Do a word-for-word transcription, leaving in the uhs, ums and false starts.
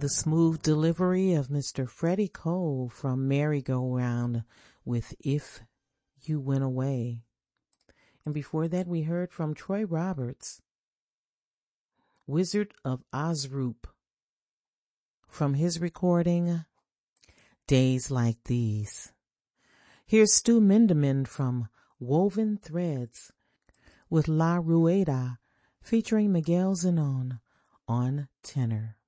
the smooth delivery of Mister Freddie Cole from Merry Go Round with If You Went Away. And before that, we heard from Troy Roberts, Wizard of Ozroop, from his recording, Days Like These. Here's Stu Minderman from Woven Threads with La Rueda featuring Miguel Zenon on tenor.